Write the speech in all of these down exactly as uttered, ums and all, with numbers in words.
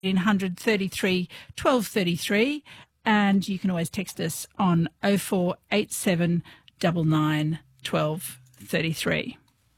hundred thirty-three twelve thirty-three, and you can always text us on oh four eight seven nine nine twelve thirty-three.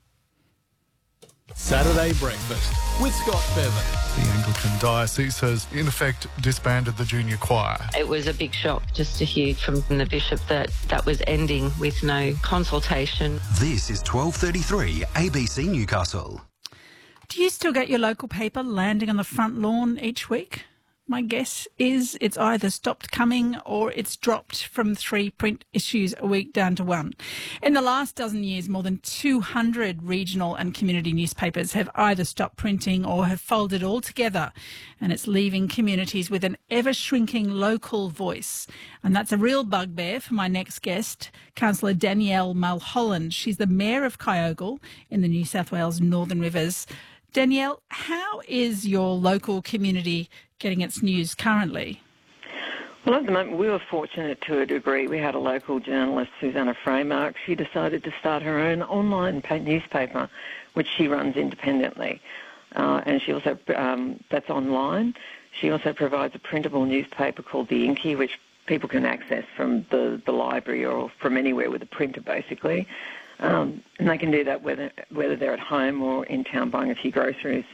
Saturday Breakfast with Scott Bevan. The Anglican Diocese has, in effect, disbanded the junior choir. It was a big shock just to hear from the bishop that that was ending with no consultation. This is twelve thirty-three A B C Newcastle. Do you still get your local paper landing on the front lawn each week? My guess is it's either stopped coming or it's dropped from three print issues a week down to one. In the last dozen years, more than two hundred regional and community newspapers have either stopped printing or have folded altogether, and it's leaving communities with an ever-shrinking local voice. And that's a real bugbear for my next guest, Councillor Danielle Mulholland. She's the Mayor of Kyogle in the New South Wales Northern Rivers. Danielle, how is your local community getting its news currently? Well, at the moment, we were fortunate to a degree. We had a local journalist, Susanna Freymark. She decided to start her own online newspaper, which she runs independently. Uh, and she also, um, that's online. She also provides a printable newspaper called The Inky, which people can access from the, the library or from anywhere with a printer, basically. Um, and they can do that whether whether they're at home or in town buying a few groceries.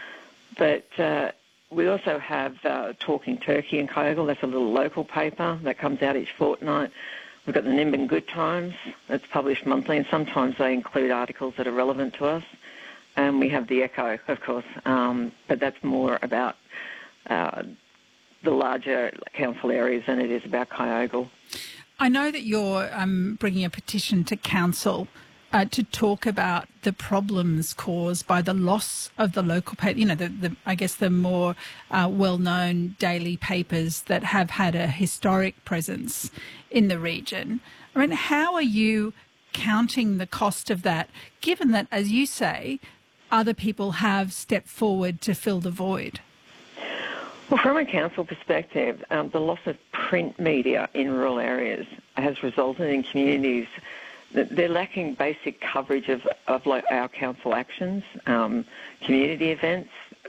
But uh, we also have uh, Talking Turkey in Kyogle. That's a little local paper that comes out each fortnight. We've got the Nimbin Good Times that's published monthly, and sometimes they include articles that are relevant to us. And we have the Echo, of course, um, but that's more about uh, the larger council areas than it is about Kyogle. I know that you're um, bringing a petition to council uh, to talk about the problems caused by the loss of the local paper, you know, the, the I guess the more uh, well-known daily papers that have had a historic presence in the region. I mean, how are you counting the cost of that, given that, as you say, other people have stepped forward to fill the void? Well, from a council perspective, um, the loss of print media in rural areas has resulted in communities that they're lacking basic coverage of, of like our council actions, um, community events,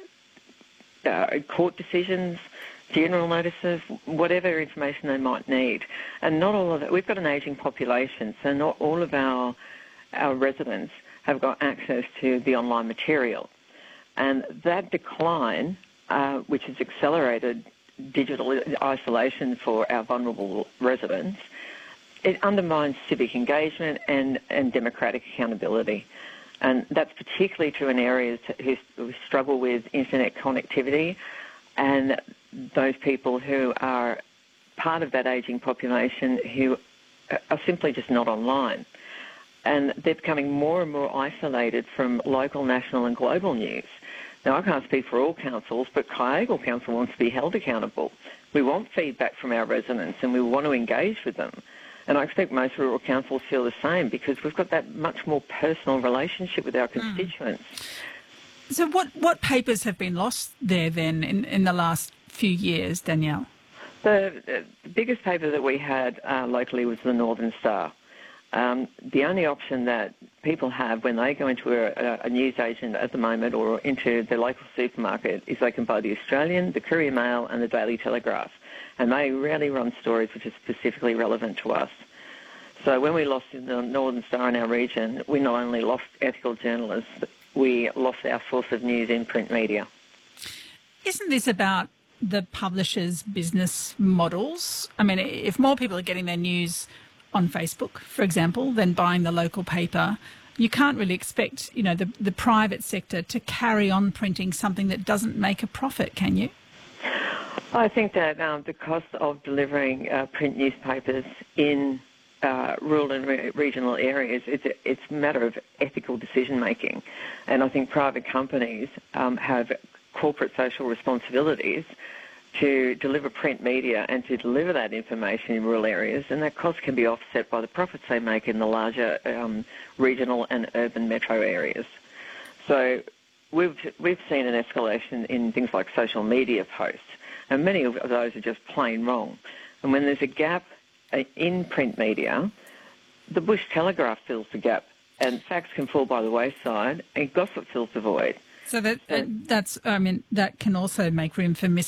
uh, court decisions, funeral notices, whatever information they might need. And not all of it. We've got an ageing population, so not all of our our residents have got access to the online material. And that decline, Uh, which has accelerated digital isolation for our vulnerable residents, it undermines civic engagement and, and democratic accountability. And that's particularly true in areas who, who struggle with internet connectivity and those people who are part of that ageing population who are simply just not online. And they're becoming more and more isolated from local, national and global news. Now, I can't speak for all councils, but Kyogle Council wants to be held accountable. We want feedback from our residents and we want to engage with them. And I expect most rural councils feel the same because we've got that much more personal relationship with our constituents. Mm. So what, what papers have been lost there then in, in the last few years, Danielle? The, the biggest paper that we had uh, locally was the Northern Star. Um, the only option that people have when they go into a, a news agent at the moment or into their local supermarket is they can buy the Australian, the Courier Mail and the Daily Telegraph. And they rarely run stories which are specifically relevant to us. So when we lost the Northern Star in our region, we not only lost ethical journalists, we lost our source of news in print media. Isn't this about the publishers' business models? I mean, if more people are getting their news on Facebook, for example, than buying the local paper, you can't really expect, you know, the, the private sector to carry on printing something that doesn't make a profit, can you? I think that um, the cost of delivering uh, print newspapers in uh, rural and re- regional areas, it's a, it's a matter of ethical decision-making. And I think private companies um, have corporate social responsibilities to deliver print media and to deliver that information in rural areas, and that cost can be offset by the profits they make in the larger um, regional and urban metro areas. So we've we've seen an escalation in things like social media posts, and many of those are just plain wrong. And when there's a gap in print media, the Bush Telegraph fills the gap, and facts can fall by the wayside, and gossip fills the void. So that uh, that's, I mean, that can also make room for